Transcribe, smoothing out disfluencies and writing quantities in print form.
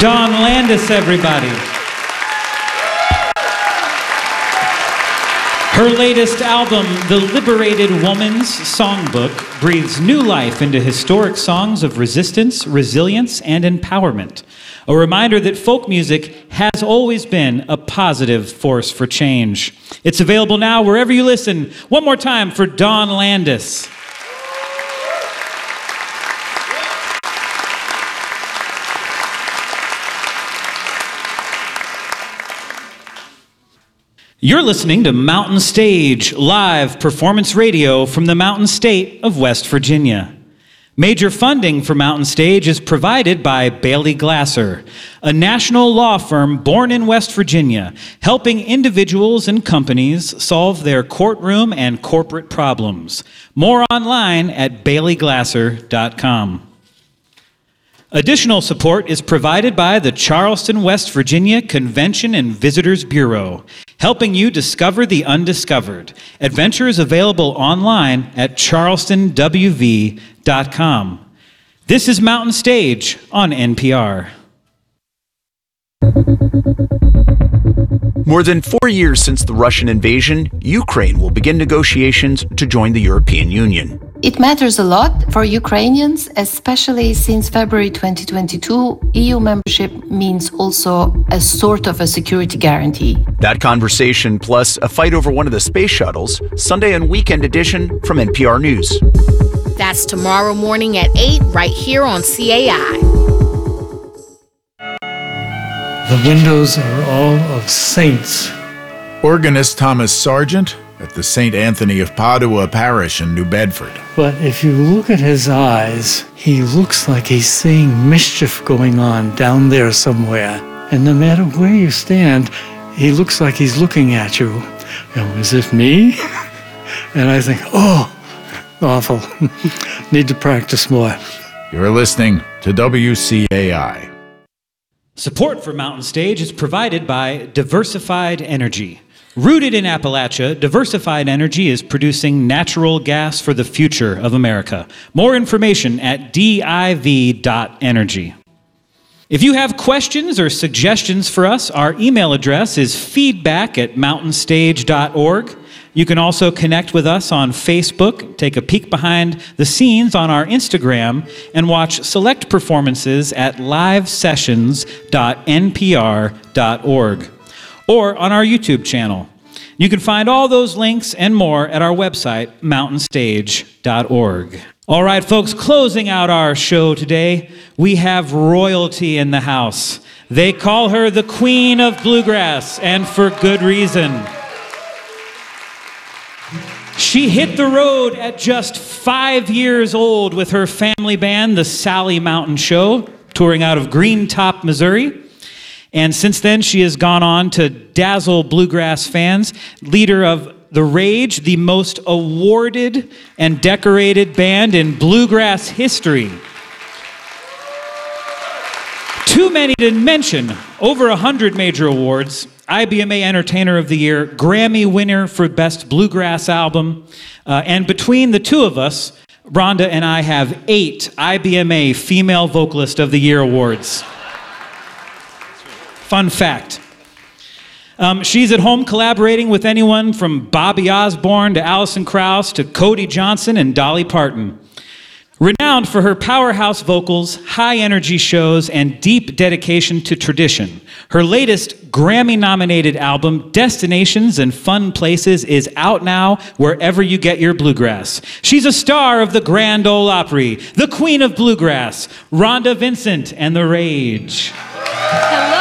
Dawn Landis, everybody. Her latest album, The Liberated Woman's Songbook, breathes new life into historic songs of resistance, resilience, and empowerment. A reminder that folk music has always been a positive force for change. It's available now wherever you listen. One more time for Dawn Landis. You're listening to Mountain Stage, live performance radio from the Mountain State of West Virginia. Major funding for Mountain Stage is provided by Bailey Glasser, a national law firm born in West Virginia, helping individuals and companies solve their courtroom and corporate problems. More online at baileyglasser.com. Additional support is provided by the Charleston, West Virginia Convention and Visitors Bureau, helping you discover the undiscovered. Adventures available online at charlestonwv.com. This is Mountain Stage on NPR. More than 4 years since the Russian invasion, Ukraine will begin negotiations to join the European Union. It matters a lot for Ukrainians, especially since February 2022, EU membership means also a sort of a security guarantee. That conversation, plus a fight over one of the space shuttles, Sunday and Weekend Edition from NPR News. That's tomorrow morning at 8, right here on CAI. The windows are all of saints. Organist Thomas Sargent at the St. Anthony of Padua Parish in New Bedford. But if you look at his eyes, he looks like he's seeing mischief going on down there somewhere. And no matter where you stand, he looks like he's looking at you. And is it me? And I think, oh, awful. Need to practice more. You're listening to WCAI. Support for Mountain Stage is provided by Diversified Energy. Rooted in Appalachia, Diversified Energy is producing natural gas for the future of America. More information at div.energy. If you have questions or suggestions for us, our email address is feedback@mountainstage.org. You can also connect with us on Facebook, take a peek behind the scenes on our Instagram, and watch select performances at livesessions.npr.org or on our YouTube channel. You can find all those links and more at our website, mountainstage.org. All right, folks, closing out our show today, we have royalty in the house. They call her the Queen of Bluegrass, and for good reason. She hit the road at just 5 years old with her family band, the Sally Mountain Show, touring out of Green Top, Missouri. And since then, she has gone on to dazzle bluegrass fans, leader of The Rage, the most awarded and decorated band in bluegrass history. Too many to mention, over 100 major awards, IBMA Entertainer of the Year, Grammy winner for Best Bluegrass Album, and between the two of us, Rhonda and I have 8 IBMA Female Vocalist of the Year awards. Fun fact. She's at home collaborating with anyone from Bobby Osborne to Alison Krauss to Cody Johnson and Dolly Parton. Renowned for her powerhouse vocals, high-energy shows, and deep dedication to tradition, her latest Grammy-nominated album, Destinations and Fun Places, is out now wherever you get your bluegrass. She's a star of the Grand Ole Opry, the Queen of Bluegrass, Rhonda Vincent and The Rage. Hello.